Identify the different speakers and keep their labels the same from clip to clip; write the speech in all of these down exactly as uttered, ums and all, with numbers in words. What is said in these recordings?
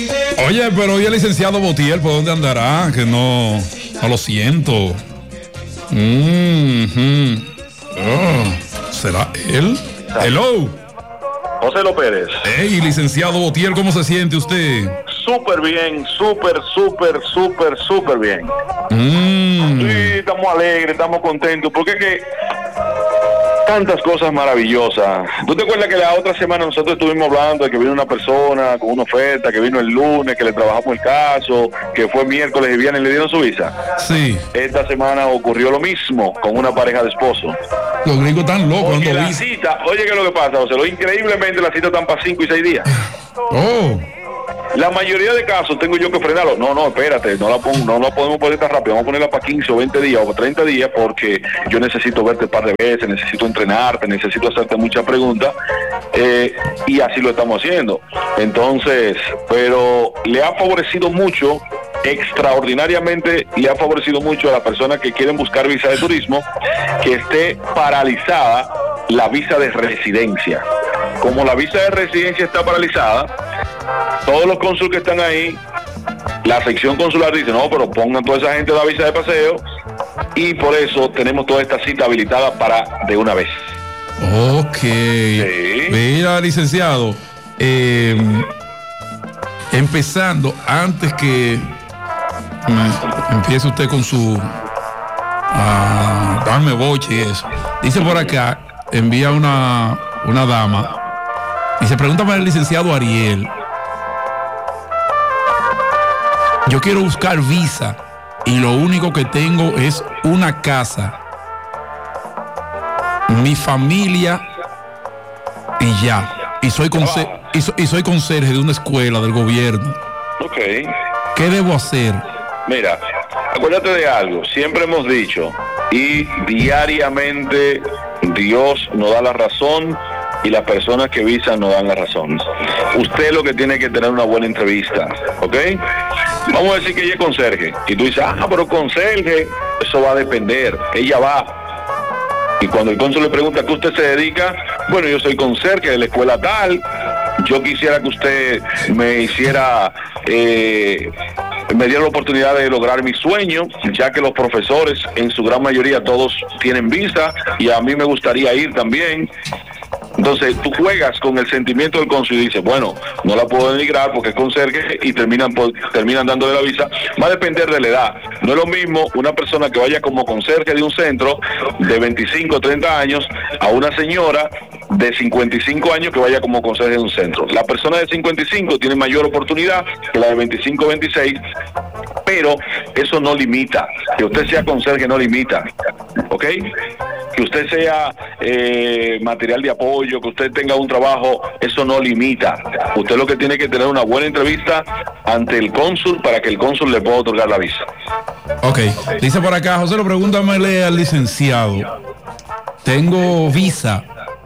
Speaker 1: Oye, pero hoy el licenciado Botiel, ¿por dónde andará? Que no, no lo siento. Mm-hmm. Oh, ¿será él? Hello.
Speaker 2: José López.
Speaker 1: Hey, licenciado Botiel, ¿cómo se siente usted?
Speaker 2: Súper bien, súper, súper, súper, súper bien.
Speaker 1: Mm.
Speaker 2: Sí, estamos alegres, estamos contentos, porque es que tantas cosas maravillosas. ¿Tú te acuerdas que la otra semana nosotros estuvimos hablando de que vino una persona con una oferta, que vino el lunes, que le trabajamos el caso, que fue miércoles y viernes y le dieron su visa?
Speaker 1: Sí.
Speaker 2: Esta semana ocurrió lo mismo con una pareja de esposos.
Speaker 1: Los gringos están locos.
Speaker 2: Porque la
Speaker 1: visa.
Speaker 2: cita, oye, ¿qué es lo que pasa? O sea, lo increíblemente la cita están para cinco y seis días.
Speaker 1: Oh.
Speaker 2: La mayoría de casos tengo yo que frenarlo. No, no, espérate, no la, pongo, no la podemos poner tan rápido. Vamos a ponerla para quince o veinte días o para treinta días porque yo necesito verte un par de veces, necesito entrenarte, necesito hacerte muchas preguntas. Eh, y así lo estamos haciendo. Entonces, pero le ha favorecido mucho, extraordinariamente le ha favorecido mucho a las personas que quieren buscar visa de turismo, que esté paralizada la visa de residencia. Como la visa de residencia está paralizada, todos los cónsules que están ahí, la sección consular dice, no, pero pongan toda esa gente la visa de paseo, y por eso tenemos toda esta cita habilitada para de una vez.
Speaker 1: Ok. Sí. Mira, licenciado, eh, empezando, antes que mm, empiece usted con su uh, darme boche y eso, dice por acá, envía una, una dama, y se pregunta para el licenciado Ariel, yo quiero buscar visa y lo único que tengo es una casa, mi familia y ya. Y soy, conse- y, so- y soy conserje de una escuela del gobierno.
Speaker 2: Ok.
Speaker 1: ¿Qué debo hacer?
Speaker 2: Mira, acuérdate de algo, siempre hemos dicho, y diariamente Dios nos da la razón y las personas que visan nos dan la razón. Usted lo que tiene que tener una buena entrevista, ¿ok? Vamos a decir que ella es conserje, y tú dices, ah, pero conserje, eso va a depender, ella va. Y cuando el cónsul le pregunta a qué usted se dedica, bueno, yo soy conserje de la escuela tal, yo quisiera que usted me hiciera, eh, me diera la oportunidad de lograr mi sueño, ya que los profesores en su gran mayoría todos tienen visa, y a mí me gustaría ir también. Entonces tú juegas con el sentimiento del cónsul y dices, bueno, no la puedo denigrar porque es conserje, y terminan por, terminan dándole la visa. Va a depender de la edad. No es lo mismo una persona que vaya como conserje de un centro de veinticinco, treinta años a una señora de cincuenta y cinco años que vaya como conserje de un centro. La persona de cincuenta y cinco tiene mayor oportunidad que la de veinticinco, veintiséis, pero eso no limita. Que usted sea conserje no limita, ¿ok? Que usted sea eh, material de apoyo, que usted tenga un trabajo, eso no limita. Usted lo que tiene que tener una buena entrevista ante el cónsul para que el cónsul le pueda otorgar la visa.
Speaker 1: Ok, dice por acá, José, lo pregúntamele al licenciado. Tengo visa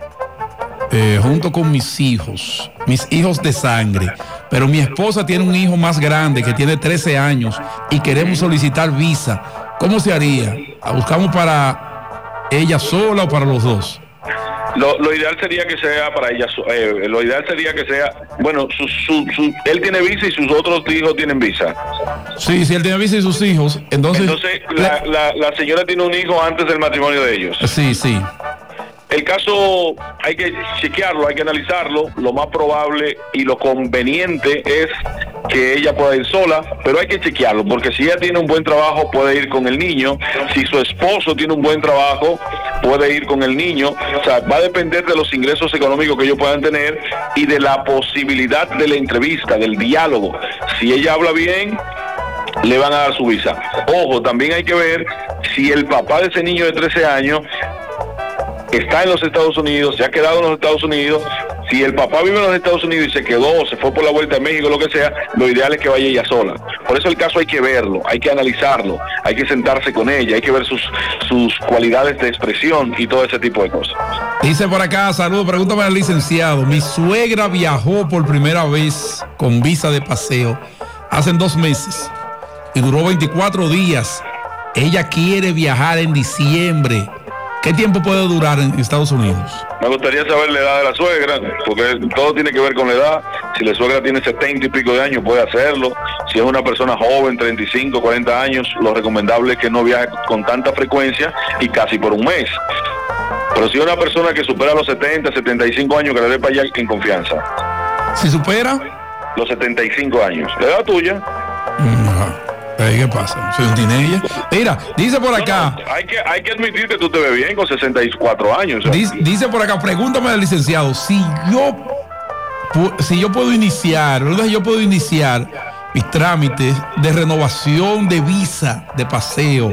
Speaker 1: eh, junto con mis hijos, mis hijos de sangre, pero mi esposa tiene un hijo más grande que tiene trece años y queremos solicitar visa. ¿Cómo se haría? ¿La buscamos para ella sola o para los dos?
Speaker 2: Lo, lo ideal sería que sea para ella, eh, lo ideal sería que sea, bueno, su, su, su, él tiene visa y sus otros hijos tienen visa.
Speaker 1: Sí, si él tiene visa y sus hijos, entonces...
Speaker 2: Entonces, la, la, la señora tiene un hijo antes del matrimonio de ellos.
Speaker 1: Sí, sí.
Speaker 2: El caso hay que chequearlo, hay que analizarlo. Lo más probable y lo conveniente es que ella pueda ir sola, pero hay que chequearlo, porque si ella tiene un buen trabajo puede ir con el niño, si su esposo tiene un buen trabajo puede ir con el niño. O sea, va a depender de los ingresos económicos que ellos puedan tener y de la posibilidad de la entrevista, del diálogo. Si ella habla bien, le van a dar su visa. Ojo, también hay que ver si el papá de ese niño de trece años está en los Estados Unidos, se ha quedado en los Estados Unidos. Si el papá vive en los Estados Unidos y se quedó, se fue por la vuelta a México, lo que sea, lo ideal es que vaya ella sola. Por eso el caso hay que verlo, hay que analizarlo, hay que sentarse con ella, hay que ver sus, sus cualidades de expresión y todo ese tipo de cosas.
Speaker 1: Dice por acá, saludos, pregúntame al licenciado. Mi suegra viajó por primera vez con visa de paseo hace dos meses y duró veinticuatro días. Ella quiere viajar en diciembre. ¿Qué tiempo puede durar en Estados Unidos?
Speaker 2: Me gustaría saber la edad de la suegra, porque todo tiene que ver con la edad. Si la suegra tiene setenta y pico de años, puede hacerlo. Si es una persona joven, treinta y cinco, cuarenta años, lo recomendable es que no viaje con tanta frecuencia y casi por un mes. Pero si es una persona que supera los setenta, setenta y cinco años, que le dé para allá en confianza.
Speaker 1: ¿Si supera?
Speaker 2: Los setenta y cinco años. ¿La edad tuya?
Speaker 1: No. ¿Qué pasa? Soy un teenager. Mira, dice por acá.
Speaker 2: No, no, hay, que, hay que admitir que tú te ves bien con sesenta y cuatro años. ¿Sabes?
Speaker 1: Dice, dice por acá, pregúntame al licenciado, si yo si yo puedo iniciar, ¿verdad? Yo puedo iniciar mis trámites de renovación de visa de paseo.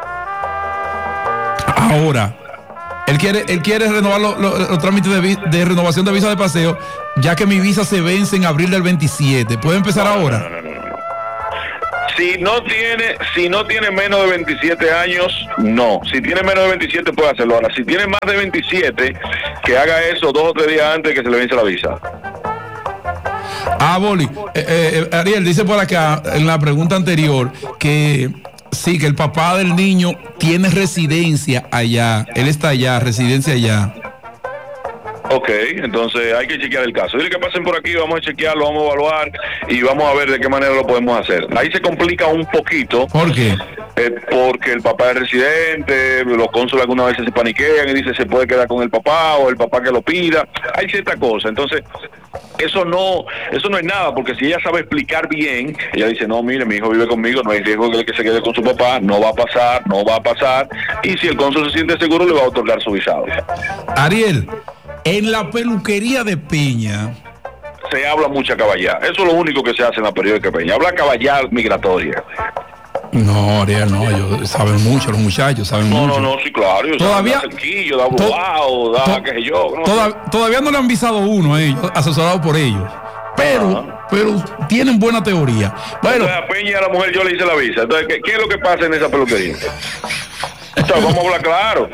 Speaker 1: Ahora, él quiere, él quiere renovar los, los, los trámites de, de renovación de visa de paseo, ya que mi visa se vence en abril del veintisiete. ¿Puede empezar
Speaker 2: no,
Speaker 1: ahora?
Speaker 2: No, no, no, no, no. Si no tiene, si no tiene menos de veintisiete años, no. Si tiene menos de veintisiete puede hacerlo. Ahora, si tiene más de veintisiete, que haga eso dos o tres días antes de que se le vence la visa.
Speaker 1: Ah, Boli, eh, eh, Ariel dice por acá en la pregunta anterior que sí, que el papá del niño tiene residencia allá, él está allá, residencia allá.
Speaker 2: Ok, entonces hay que chequear el caso. Dile que pasen por aquí, vamos a chequearlo, vamos a evaluar y vamos a ver de qué manera lo podemos hacer. Ahí se complica un poquito.
Speaker 1: ¿Por qué?
Speaker 2: Eh, porque el papá es residente, los cónsules algunas veces se paniquean y dicen se puede quedar con el papá o el papá que lo pida. Hay cierta cosa. Entonces, eso no eso no es nada, porque si ella sabe explicar bien, ella dice, no, mire, mi hijo vive conmigo, no hay riesgo de que se quede con su papá, no va a pasar, no va a pasar. Y si el cónsul se siente seguro, le va a otorgar su visado.
Speaker 1: Ariel, en la peluquería de Peña
Speaker 2: se habla mucha caballá. Eso es lo único que se hace en la periódica de Peña. Habla caballá migratoria.
Speaker 1: No, Ariel, no, ellos saben mucho, los muchachos saben
Speaker 2: no,
Speaker 1: mucho.
Speaker 2: No, no, sí, claro. Ellos
Speaker 1: todavía,
Speaker 2: saben, da cerquillo, da bobao, da
Speaker 1: to,
Speaker 2: qué sé yo. No
Speaker 1: toda,
Speaker 2: sé.
Speaker 1: Todavía no le han visado uno a ellos, asesorado por ellos. Pero, Ajá. pero tienen buena teoría. Bueno.
Speaker 2: Entonces, a Peña y a la mujer yo le hice la visa. Entonces, ¿qué, qué es lo que pasa en esa peluquería? Entonces, vamos a hablar claro.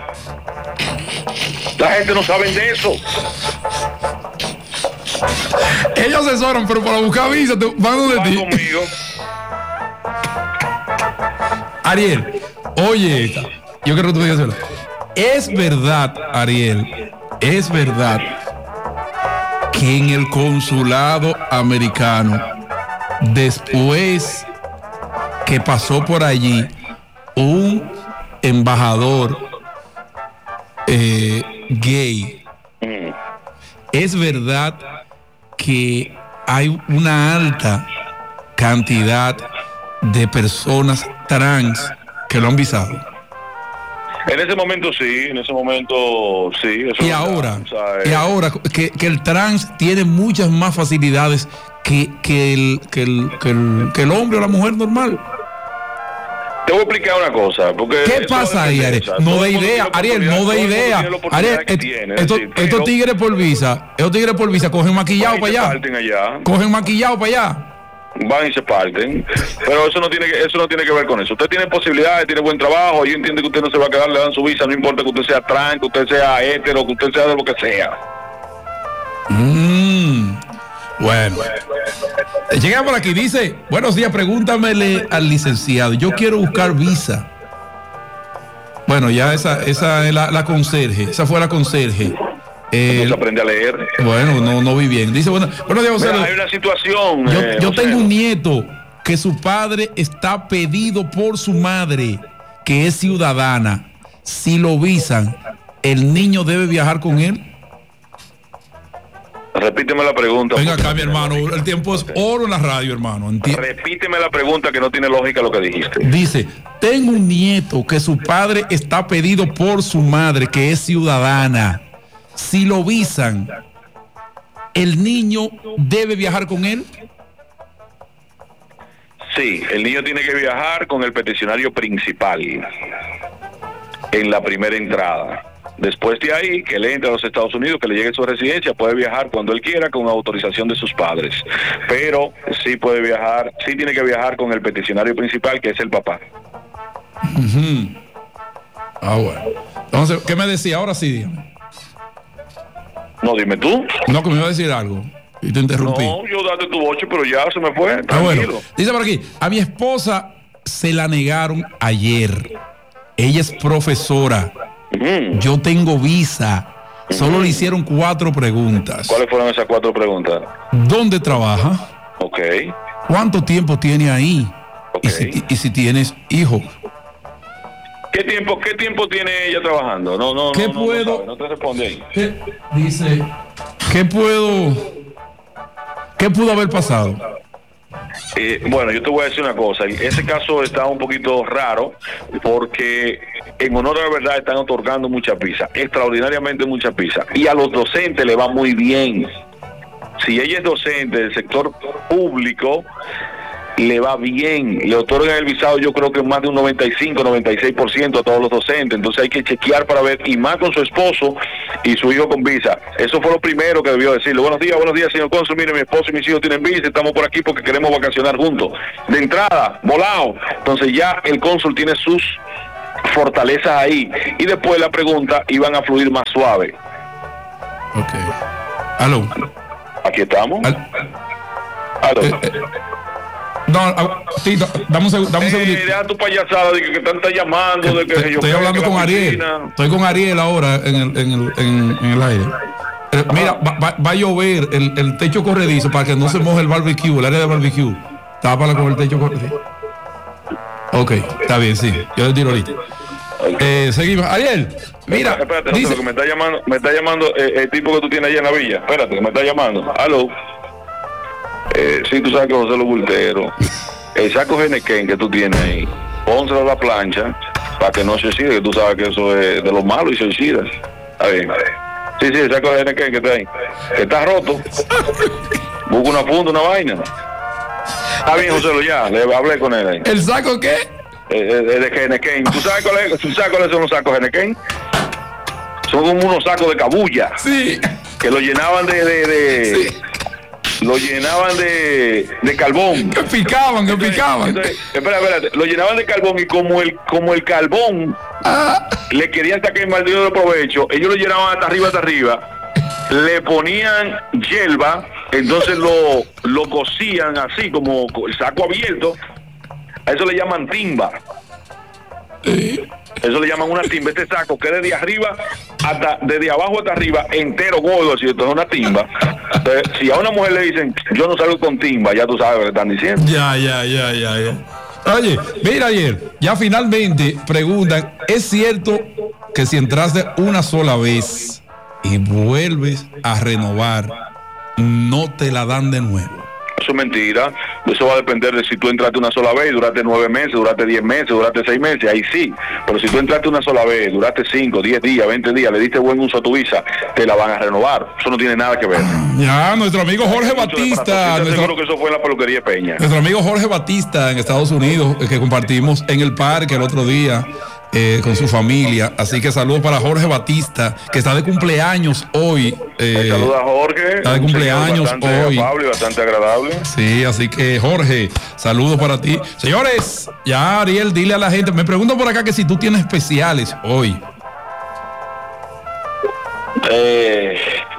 Speaker 2: La gente no sabe de eso.
Speaker 1: Ellos asesoran, pero para buscar visa te van donde
Speaker 2: van
Speaker 1: ti.
Speaker 2: conmigo.
Speaker 1: Ariel, oye esta. Yo quiero que tú digas eso. Es verdad, Ariel, es verdad que en el consulado americano, después que pasó por allí un embajador eh, gay, mm. es verdad que hay una alta cantidad de personas trans que lo han visado.
Speaker 2: En ese momento sí, en ese momento sí. Eso
Speaker 1: y ahora,
Speaker 2: o sea, eh,
Speaker 1: y ahora que, que el trans tiene muchas más facilidades que, que, el, que, el, que, el, que el hombre o la mujer normal.
Speaker 2: Te voy a explicar una cosa. Porque
Speaker 1: ¿qué pasa ahí, Ariel? No de idea, Ariel, no de idea. Ariel, estos esto tigres por visa, estos tigres por visa cogen maquillado para allá.
Speaker 2: allá.
Speaker 1: Cogen maquillado para allá.
Speaker 2: Van y se parten, pero eso no tiene que eso no tiene que ver con eso. Usted tiene posibilidades, tiene buen trabajo, yo entiendo que usted no se va a quedar, le dan su visa, no importa que usted sea trans, que usted sea hétero, que usted sea de lo que sea.
Speaker 1: Mm, bueno, llega por aquí, dice, buenos días, pregúntamele al licenciado, yo quiero buscar visa. Bueno, ya esa esa es la, la conserje, esa fue la conserje.
Speaker 2: Eh, se aprende a leer.
Speaker 1: Bueno, no, no vi bien. Dice, bueno, bueno Diego,
Speaker 2: Mira, hay una situación.
Speaker 1: Yo,
Speaker 2: eh,
Speaker 1: yo tengo un nieto que su padre está pedido por su madre, que es ciudadana. Si lo visan, ¿el niño debe viajar con él?
Speaker 2: Repíteme la pregunta.
Speaker 1: Venga acá, mi hermano, el tiempo es oro en la radio, hermano. Enti-
Speaker 2: Repíteme la pregunta, que no tiene lógica lo que dijiste.
Speaker 1: Dice, tengo un nieto que su padre está pedido por su madre, que es ciudadana. Si lo visan, ¿el niño debe viajar con él?
Speaker 2: Sí, el niño tiene que viajar con el peticionario principal en la primera entrada. Después de ahí, que él entre a los Estados Unidos, que le llegue su residencia, puede viajar cuando él quiera con autorización de sus padres. Pero sí puede viajar, sí tiene que viajar con el peticionario principal, que es el papá.
Speaker 1: Uh-huh. Ah, bueno. Entonces, ¿qué me decía? Ahora sí, dígame.
Speaker 2: No, dime tú.
Speaker 1: No, que me iba a decir algo y te interrumpí.
Speaker 2: No, yo date tu boche, pero ya se me fue. Tranquilo. Ah, bueno.
Speaker 1: Dice por aquí, a mi esposa se la negaron ayer. Ella es profesora. Mm. Yo tengo visa. Solo le hicieron cuatro preguntas.
Speaker 2: ¿Cuáles fueron esas cuatro preguntas?
Speaker 1: ¿Dónde trabaja?
Speaker 2: Ok.
Speaker 1: ¿Cuánto tiempo tiene ahí?
Speaker 2: Okay.
Speaker 1: Y, si, y si tienes hijos.
Speaker 2: ¿Qué tiempo, qué tiempo tiene ella trabajando? No, no,
Speaker 1: ¿Qué
Speaker 2: no, no,
Speaker 1: puedo?
Speaker 2: no, sabe, no te responde ahí.
Speaker 1: ¿Qué dice? ¿Qué puedo? ¿Qué pudo haber pasado?
Speaker 2: Eh, bueno, yo te voy a decir una cosa. Ese caso está un poquito raro porque en honor a la verdad están otorgando mucha pizza, extraordinariamente mucha pizza, y a los docentes le va muy bien. Si ella es docente del sector público, le va bien, le otorgan el visado, yo creo que más de un noventa y cinco, noventa y seis por ciento a todos los docentes. Entonces hay que chequear para ver, y más con su esposo y su hijo con visa. Eso fue lo primero que debió decirle. Buenos días, buenos días, señor cónsul, mire, mi esposo y mis hijos tienen visa, estamos por aquí porque queremos vacacionar juntos. De entrada, volado. Entonces ya el cónsul tiene sus fortalezas ahí, y después la pregunta iban a fluir más suave.
Speaker 1: Ok. Aló.
Speaker 2: Aquí estamos.
Speaker 1: Al-
Speaker 2: Aló.
Speaker 1: eh, eh, No, a- Tito, dame un segundo. Dame un
Speaker 2: Eh,
Speaker 1: segundito.
Speaker 2: deja tu payasada de que, que te están llamando, de que
Speaker 1: Te-
Speaker 2: yo
Speaker 1: Estoy
Speaker 2: creo
Speaker 1: hablando
Speaker 2: que la
Speaker 1: con Ariel.
Speaker 2: piscina.
Speaker 1: Estoy con Ariel ahora en el, en el, en, en el aire. Eh, Mira, va, va- va a llover el, el techo corredizo para que no se moje el barbecue, el área de barbecue. Tápala con el techo corredizo. Ok, está bien, sí. Yo le tiro ahorita. Eh, seguimos. Ariel, mira.
Speaker 2: Espérate, espérate,
Speaker 1: dice-
Speaker 2: José, que me está llamando, me está llamando eh, el tipo que tú tienes allá en la villa. Espérate, que me está llamando. Aló. Eh, sí, tú sabes que José Los Bulteros. El saco Genequén que tú tienes ahí, pónselo a la plancha para que no se oxide, que tú sabes que eso es de lo malo y se oxida. A ver. Sí, sí, el saco Genequén que está ahí. Que está roto. Busca una funda, una vaina. Está bien, José, lo ya, le hablé con él ahí.
Speaker 1: ¿El saco qué?
Speaker 2: Eh, eh, de Genequén. ¿Tú sabes cuál es? ¿Tú sabes cuáles son los sacos Genequén? Son como unos sacos de cabulla.
Speaker 1: Sí.
Speaker 2: Que lo llenaban de... de, de
Speaker 1: Sí.
Speaker 2: Lo llenaban de, de carbón.
Speaker 1: Que picaban, que
Speaker 2: Entonces,
Speaker 1: picaban.
Speaker 2: entonces, espera, espérate. Lo llenaban de carbón y como el como el carbón
Speaker 1: Ah,
Speaker 2: le querían sacar el maldito de provecho, ellos lo llenaban hasta arriba, hasta arriba. Le ponían hierba, entonces lo, lo cocían así, como el saco abierto. A eso le llaman timba. Eso le llaman una timba. Este saco que desde arriba hasta, desde abajo hasta arriba, entero gordo, así, esto es una timba. Entonces, si a una mujer le dicen, yo no salgo con timba, ya tú sabes lo que están diciendo.
Speaker 1: ya, ya, ya, ya, ya. Oye, mira ayer, ya finalmente preguntan, ¿es cierto que si entraste una sola vez y vuelves a renovar, no te la dan de nuevo?
Speaker 2: Eso es mentira. Eso va a depender de si tú entraste una sola vez, duraste nueve meses, duraste diez meses, duraste seis meses, ahí sí. Pero si tú entraste una sola vez, duraste cinco, diez días, veinte días, le diste buen uso a tu visa, te la van a renovar. Eso no tiene nada que ver.
Speaker 1: Ya, nuestro amigo Jorge Batista,
Speaker 2: Estoy seguro
Speaker 1: nuestro,
Speaker 2: que eso fue en la peluquería Peña.
Speaker 1: nuestro amigo Jorge Batista en Estados Unidos, eh, que compartimos en el parque el otro día. Eh, con su familia, así que saludos para Jorge Batista, que está de cumpleaños hoy. Eh,
Speaker 2: Saluda a Jorge.
Speaker 1: está de
Speaker 2: un señor
Speaker 1: cumpleaños
Speaker 2: bastante
Speaker 1: hoy.
Speaker 2: afable y bastante agradable.
Speaker 1: Sí, así que Jorge, saludos para ti. Señores, ya Ariel, dile a la gente, me pregunto por acá que si tú tienes especiales hoy.
Speaker 2: Eh,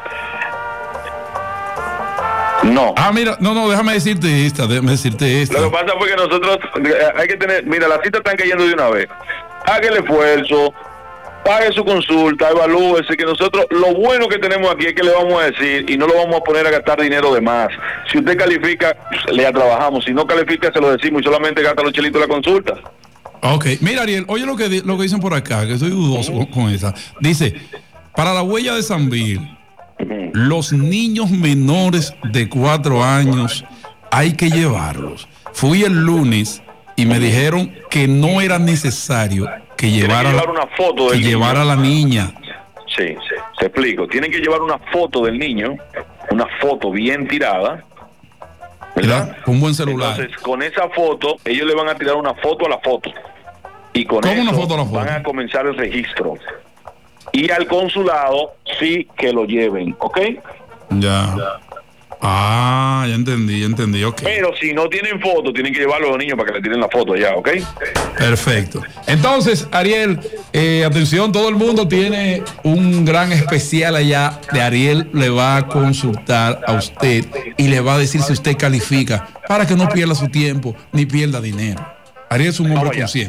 Speaker 2: no.
Speaker 1: Ah, mira, no, no, déjame decirte esta, déjame decirte esta.
Speaker 2: Lo que pasa fue que nosotros eh, hay que tener, mira, las citas están cayendo de una vez. Haga el esfuerzo, pague su consulta, evalúese, que nosotros, lo bueno que tenemos aquí es que le vamos a decir y no lo vamos a poner a gastar dinero de más. Si usted califica, le trabajamos. Si no califica, se lo decimos y solamente gasta los chelitos de la consulta.
Speaker 1: Ok, mira Ariel, oye lo que, di- lo que dicen por acá, que estoy dudoso con, con esa. Dice, para la huella de San Bill, los niños menores de cuatro años hay que llevarlos. Fui el lunes y me dijeron que no era necesario que
Speaker 2: Tienen que
Speaker 1: llevara,
Speaker 2: llevar
Speaker 1: la,
Speaker 2: una foto
Speaker 1: que
Speaker 2: del niño.
Speaker 1: llevara a la niña.
Speaker 2: Sí, sí, te explico. Tienen que llevar una foto del niño, una foto bien tirada, ¿verdad?
Speaker 1: ¿Verdad? Un buen celular.
Speaker 2: Entonces, con esa foto, ellos le van a tirar una foto a la foto. Y con
Speaker 1: ¿Cómo
Speaker 2: eso
Speaker 1: una foto a la foto?
Speaker 2: van a comenzar el registro. Y al consulado, sí que lo lleven, ¿ok?
Speaker 1: Ya. Ah, ya entendí, ya entendí, ok.
Speaker 2: Pero si no tienen foto, tienen que llevarlo a los niños para que le tiren la foto allá, ¿ok?
Speaker 1: Perfecto. Entonces, Ariel, eh, atención, todo el mundo tiene un gran especial allá. De Ariel le va a consultar a usted y le va a decir si usted califica para que no pierda su tiempo ni pierda dinero. Ariel es un hombre
Speaker 2: Vamos allá.
Speaker 1: consciente.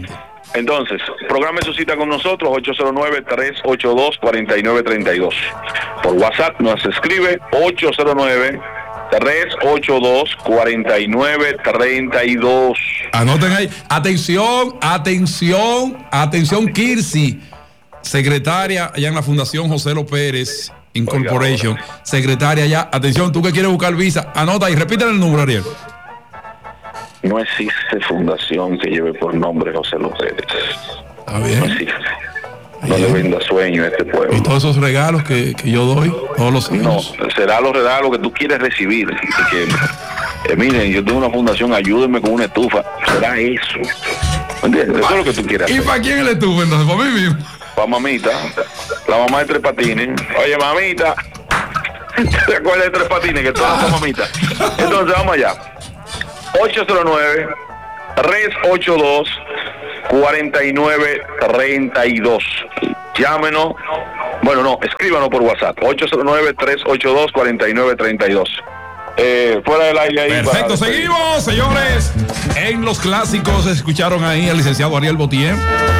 Speaker 2: Entonces, programe su cita con nosotros, ocho cero nueve, tres ocho dos, cuatro nueve tres dos. Por WhatsApp nos escribe ocho cero nueve, tres ocho dos, cuatro nueve tres dos.
Speaker 1: Anoten ahí. Atención, atención, atención, Kirsi, secretaria allá en la Fundación José López Pérez Incorporation. Oiga, secretaria allá. Atención, tú que quieres buscar visa, anota y repite el número, Ariel.
Speaker 2: No existe fundación que lleve por nombre José López Pérez.
Speaker 1: Está bien.
Speaker 2: No existe. No le venda sueño a este pueblo.
Speaker 1: ¿Y todos esos regalos que, que yo doy todos los años?
Speaker 2: No, será los regalos que tú quieres recibir. Que, eh, miren, yo tengo una fundación, ayúdenme con una estufa. Será eso. ¿Entiendes? Eso es lo que tú quieres
Speaker 1: hacer. ¿Y para quién es la estufa entonces? ¿Para mí mismo?
Speaker 2: Para mamita. La mamá de Tres Patines. Oye, mamita. ¿Te acuerdas de Tres Patines? Que todas son mamitas. Entonces, vamos allá. ocho cero nueve, tres ocho dos, cuatro nueve tres dos. Llámenos. Bueno, no, escríbanos por WhatsApp. ocho cero nueve, tres ocho dos, cuatro nueve tres dos. Eh, fuera del aire ahí.
Speaker 1: Perfecto, seguimos, señores. En los clásicos escucharon ahí al licenciado Ariel Botier.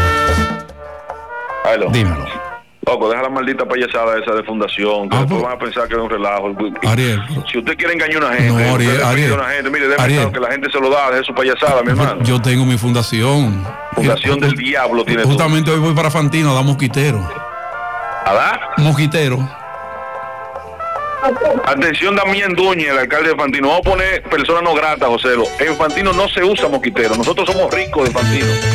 Speaker 2: Hello.
Speaker 1: Dímelo.
Speaker 2: Loco, deja la maldita payasada esa de fundación, que ah, después pues, van a pensar que es un relajo.
Speaker 1: Ariel.
Speaker 2: Si usted quiere engañar a una gente,
Speaker 1: no, Ariel, Ariel,
Speaker 2: a una gente, mire, déjame que la gente se lo da, de su payasada, mi hermano.
Speaker 1: Yo tengo mi fundación.
Speaker 2: Fundación del diablo tiene.
Speaker 1: Justamente tú. Hoy voy para Fantino a dar mosquitero.
Speaker 2: ¿A dar?
Speaker 1: Mosquitero.
Speaker 2: Atención, Damián Duñez, el alcalde de Fantino. Vamos a poner persona no grata, José. En Fantino no se usa mosquitero. Nosotros somos ricos de Fantino.